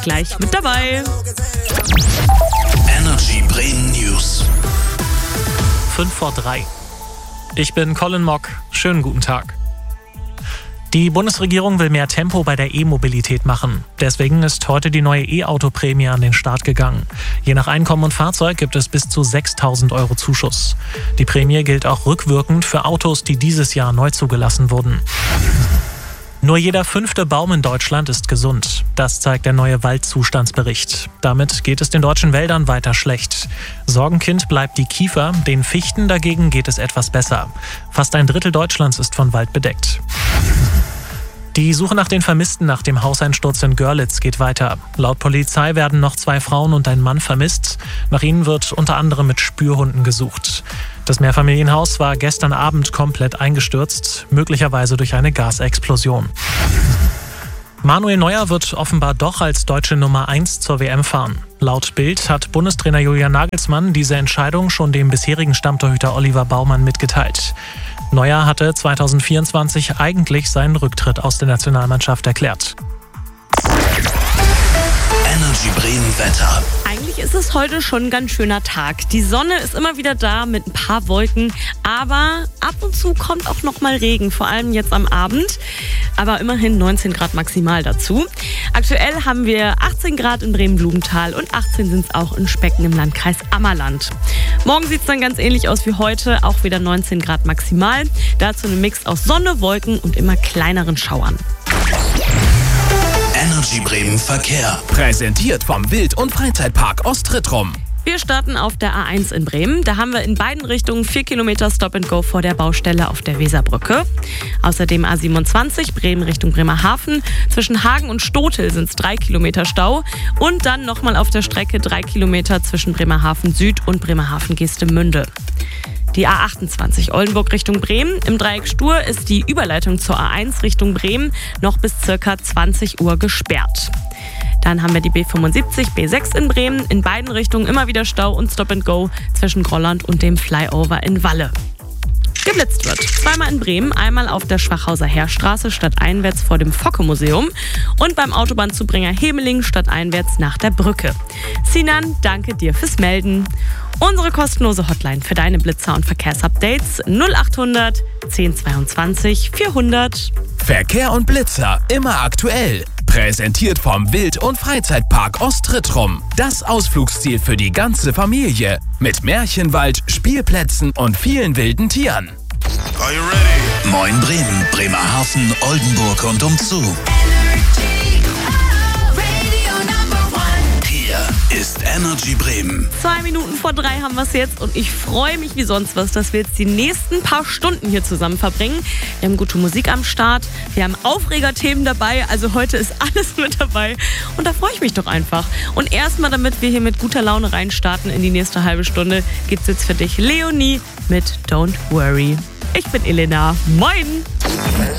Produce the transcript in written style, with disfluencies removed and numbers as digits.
gleich mit dabei. Energy Bremen News. 5:03. Ich bin Colin Mock. Schönen guten Tag. Die Bundesregierung will mehr Tempo bei der E-Mobilität machen. Deswegen ist heute die neue E-Auto-Prämie an den Start gegangen. Je nach Einkommen und Fahrzeug gibt es bis zu 6.000 € Zuschuss. Die Prämie gilt auch rückwirkend für Autos, die dieses Jahr neu zugelassen wurden. Nur jeder 5. Baum in Deutschland ist gesund. Das zeigt der neue Waldzustandsbericht. Damit geht es den deutschen Wäldern weiter schlecht. Sorgenkind bleibt die Kiefer, den Fichten dagegen geht es etwas besser. Fast ein Drittel Deutschlands ist von Wald bedeckt. Die Suche nach den Vermissten nach dem Hauseinsturz in Görlitz geht weiter. Laut Polizei werden noch 2 Frauen und ein Mann vermisst. Nach ihnen wird unter anderem mit Spürhunden gesucht. Das Mehrfamilienhaus war gestern Abend komplett eingestürzt, möglicherweise durch eine Gasexplosion. Manuel Neuer wird offenbar doch als deutsche Nummer 1 zur WM fahren. Laut Bild hat Bundestrainer Julian Nagelsmann diese Entscheidung schon dem bisherigen Stammtorhüter Oliver Baumann mitgeteilt. Neuer hatte 2024 eigentlich seinen Rücktritt aus der Nationalmannschaft erklärt. Energy Bremen Wetter. Eigentlich ist es heute schon ein ganz schöner Tag. Die Sonne ist immer wieder da mit ein paar Wolken, aber ab und zu kommt auch noch mal Regen, vor allem jetzt am Abend. Aber immerhin 19 Grad maximal dazu. Aktuell haben wir 18 Grad in Bremen-Blumenthal und 18 sind es auch in Specken im Landkreis Ammerland. Morgen sieht es dann ganz ähnlich aus wie heute, auch wieder 19 Grad maximal. Dazu ein Mix aus Sonne, Wolken und immer kleineren Schauern. Energy Bremen Verkehr. Präsentiert vom Wild- und Freizeitpark Ostrittrum. Wir starten auf der A1 in Bremen. Da haben wir in beiden Richtungen 4 Kilometer Stop-and-Go vor der Baustelle auf der Weserbrücke. Außerdem A27 Bremen Richtung Bremerhaven. Zwischen Hagen und Stotel sind es 3 Kilometer Stau. Und dann nochmal auf der Strecke 3 Kilometer zwischen Bremerhaven Süd und Bremerhaven Geestemünde. Die A28 Oldenburg Richtung Bremen. Im Dreieck Stur ist die Überleitung zur A1 Richtung Bremen noch bis ca. 20 Uhr gesperrt. Dann haben wir die B75, B6 in Bremen. In beiden Richtungen immer wieder Stau und Stop-and-Go zwischen Grolland und dem Flyover in Walle. Geblitzt wird. Zweimal in Bremen, einmal auf der Schwachhauser Heerstraße stadteinwärts vor dem Focke-Museum und beim Autobahnzubringer Hemeling stadteinwärts nach der Brücke. Sinan, danke dir fürs Melden. Unsere kostenlose Hotline für deine Blitzer und Verkehrsupdates 0800 1022 400. Verkehr und Blitzer immer aktuell. Präsentiert vom Wild- und Freizeitpark Ostrittrum. Das Ausflugsziel für die ganze Familie. Mit Märchenwald, Spielplätzen und vielen wilden Tieren. Are you ready? Moin Bremen, Bremerhaven, Oldenburg und umzu. Hier ist Energy Bremen. 2 Minuten vor 3 haben wir es jetzt und ich freue mich wie sonst was, dass wir jetzt die nächsten paar Stunden hier zusammen verbringen. Wir haben gute Musik am Start, wir haben Aufregerthemen dabei, also heute ist alles mit dabei und da freue ich mich doch einfach. Und erstmal, damit wir hier mit guter Laune reinstarten in die nächste halbe Stunde, gibt's jetzt für dich Leonie mit Don't Worry. Ich bin Elena. Moin!